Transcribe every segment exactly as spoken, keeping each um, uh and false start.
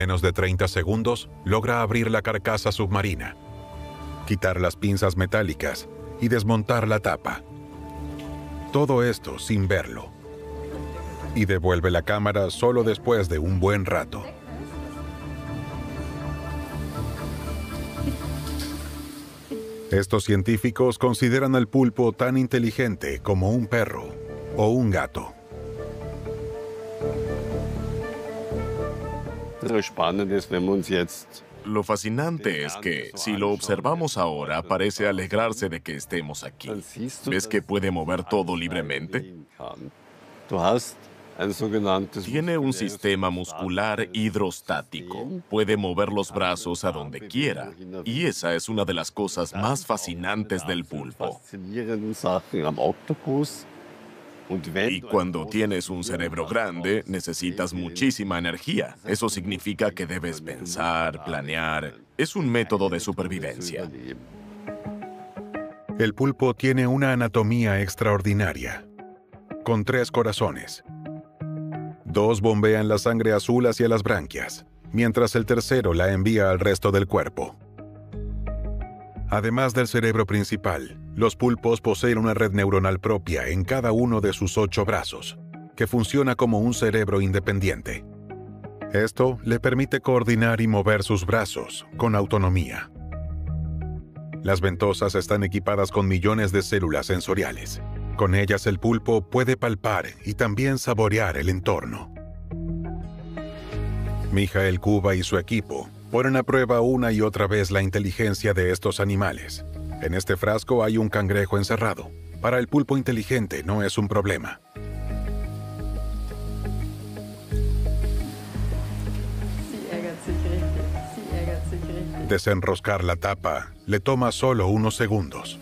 menos de treinta segundos, logra abrir la carcasa submarina, quitar las pinzas metálicas y desmontar la tapa. Todo esto sin verlo. Y devuelve la cámara solo después de un buen rato. Estos científicos consideran al pulpo tan inteligente como un perro o un gato. Lo fascinante es que, si lo observamos ahora, parece alegrarse de que estemos aquí. ¿Ves que puede mover todo libremente? Tiene un sistema muscular hidrostático. Puede mover los brazos a donde quiera. Y esa es una de las cosas más fascinantes del pulpo. Y cuando tienes un cerebro grande, necesitas muchísima energía. Eso significa que debes pensar, planear. Es un método de supervivencia. El pulpo tiene una anatomía extraordinaria, con tres corazones. Dos bombean la sangre azul hacia las branquias, mientras el tercero la envía al resto del cuerpo. Además del cerebro principal, los pulpos poseen una red neuronal propia en cada uno de sus ocho brazos, que funciona como un cerebro independiente. Esto le permite coordinar y mover sus brazos con autonomía. Las ventosas están equipadas con millones de células sensoriales. Con ellas el pulpo puede palpar y también saborear el entorno. Mijael Kuba y su equipo ponen a prueba una y otra vez la inteligencia de estos animales. En este frasco hay un cangrejo encerrado. Para el pulpo inteligente no es un problema. Desenroscar la tapa le toma solo unos segundos.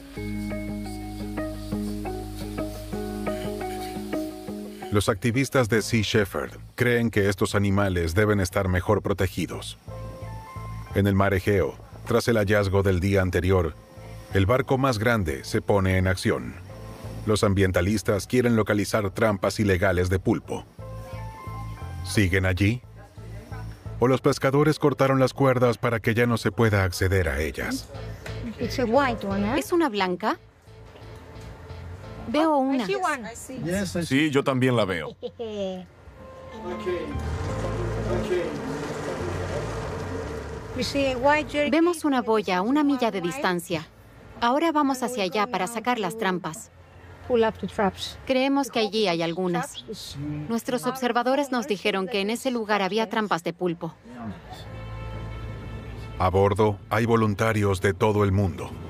Los activistas de Sea Shepherd creen que estos animales deben estar mejor protegidos. En el mar Egeo, tras el hallazgo del día anterior, el barco más grande se pone en acción. Los ambientalistas quieren localizar trampas ilegales de pulpo. ¿Siguen allí? ¿O los pescadores cortaron las cuerdas para que ya no se pueda acceder a ellas? ¿Es una blanca? Veo una. Sí, yo también la veo. Vemos una boya a una milla de distancia. Ahora vamos hacia allá para sacar las trampas. Creemos que allí hay algunas. Nuestros observadores nos dijeron que en ese lugar había trampas de pulpo. A bordo hay voluntarios de todo el mundo.